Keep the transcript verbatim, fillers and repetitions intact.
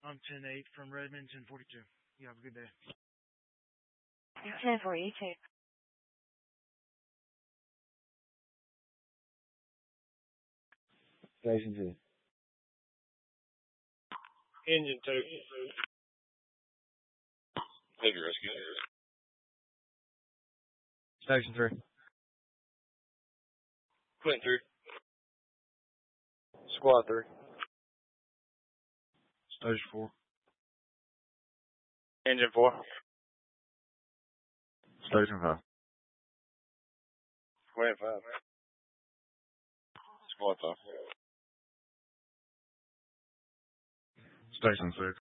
I'm ten eight from Redmond, ten forty-two. You have a good day. ten forty-two. Station two. Engine two. Heavy rescue. Station three. Quint three. Squad three. Station four. Engine four. Station five. Quint five. Squad five. Station six.